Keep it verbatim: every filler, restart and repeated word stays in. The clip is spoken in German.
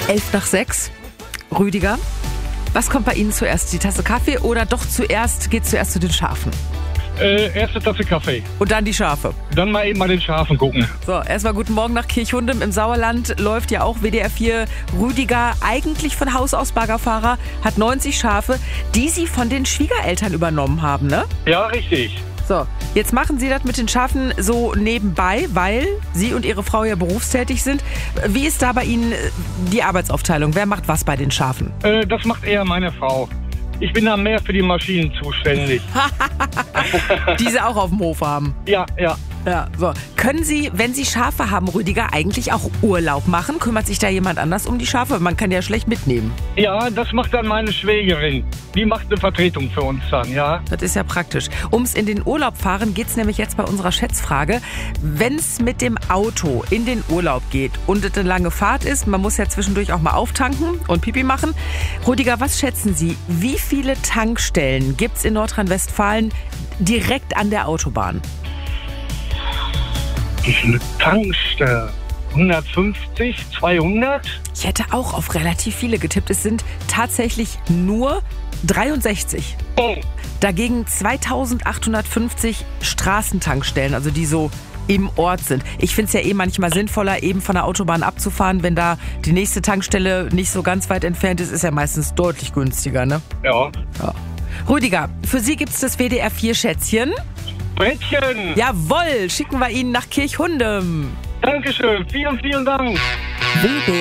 Elf nach sechs. Rüdiger, was kommt bei Ihnen zuerst? Die Tasse Kaffee oder doch zuerst, geht zuerst zu den Schafen? Äh, erste Tasse Kaffee. Und dann die Schafe. Dann mal eben mal den Schafen gucken. So, erstmal guten Morgen nach Kirchhundem. Im Sauerland läuft ja auch W D R vier. Rüdiger, eigentlich von Haus aus Baggerfahrer, hat neunzig Schafe, die Sie von den Schwiegereltern übernommen haben, ne? Ja, richtig. So, jetzt machen Sie das mit den Schafen so nebenbei, weil Sie und Ihre Frau ja berufstätig sind. Wie ist da bei Ihnen die Arbeitsaufteilung? Wer macht was bei den Schafen? Äh, das macht eher meine Frau. Ich bin da mehr für die Maschinen zuständig. Die Sie auch auf dem Hof haben. Ja, ja. Ja, so. Können Sie, wenn Sie Schafe haben, Rüdiger, eigentlich auch Urlaub machen? Kümmert sich da jemand anders um die Schafe? Man kann ja schlecht mitnehmen. Ja, das macht dann meine Schwägerin. Die macht eine Vertretung für uns dann, ja. Das ist ja praktisch. Ums in den Urlaub fahren geht's nämlich jetzt bei unserer Schätzfrage. Wenn's mit dem Auto in den Urlaub geht und es eine lange Fahrt ist, man muss ja zwischendurch auch mal auftanken und Pipi machen. Rüdiger, was schätzen Sie, wie viele Tankstellen gibt's in Nordrhein-Westfalen direkt an der Autobahn? Wie viele Tankstellen? hundertfünfzig, zweihundert? Ich hätte auch auf relativ viele getippt. Es sind tatsächlich nur dreiundsechzig. Oh. Dagegen zweitausendachthundertfünfzig Straßentankstellen, also die so im Ort sind. Ich finde es ja eh manchmal sinnvoller, eben von der Autobahn abzufahren, wenn da die nächste Tankstelle nicht so ganz weit entfernt ist, ist ja meistens deutlich günstiger, ne? Ja. Ja. Rüdiger, für Sie gibt's das W D R vier Schätzchen. Brettchen! Jawohl, schicken wir Ihnen nach Kirchhundem. Dankeschön, vielen, vielen Dank. W D